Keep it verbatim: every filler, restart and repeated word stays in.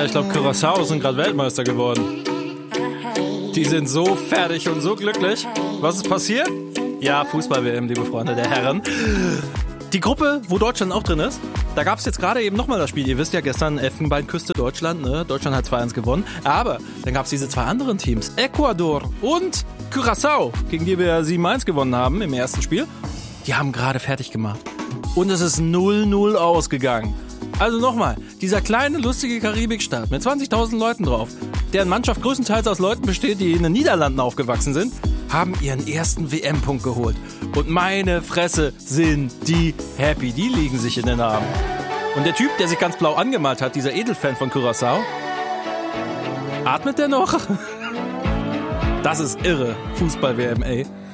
ich glaube, Curaçao sind gerade Weltmeister geworden. Die sind so fertig und so glücklich. Was ist passiert? Ja, Fußball-W M, liebe Freunde der Herren. Die Gruppe, wo Deutschland auch drin ist, da gab es jetzt gerade eben nochmal das Spiel. Ihr wisst ja, gestern Elfenbeinküste Deutschland, ne? Deutschland hat zwei eins gewonnen. Aber dann gab es diese zwei anderen Teams, Ecuador und Curaçao, gegen die wir sieben eins gewonnen haben im ersten Spiel. Die haben gerade fertig gemacht. Und es ist null null ausgegangen. Also nochmal, dieser kleine, lustige Karibikstaat mit zwanzigtausend Leuten drauf, deren Mannschaft größtenteils aus Leuten besteht, die in den Niederlanden aufgewachsen sind, haben ihren ersten W M-Punkt geholt. Und meine Fresse, sind die happy. Die liegen sich in den Armen. Und der Typ, der sich ganz blau angemalt hat, dieser Edelfan von Curaçao, atmet der noch? Das ist irre. Fußball-W M, ey.